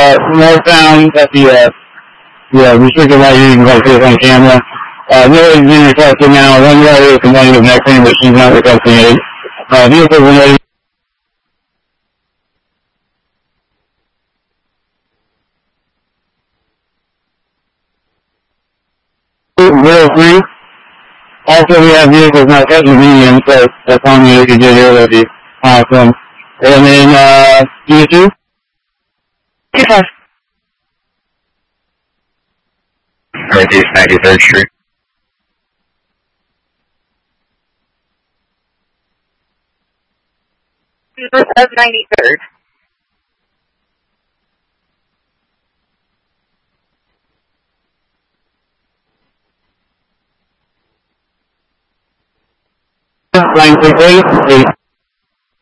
northbound at the restricted light, you can go see it on camera. Noise being requested now. One driver is complaining of neck pain, but she's not requesting it. Vehicles are ready. Three. Also, we have vehicles not touching medium, so that's on you if you did hear that. Awesome. And then, you two? Yes. Northeast 93rd Street. North of 93rd. Line 6 8.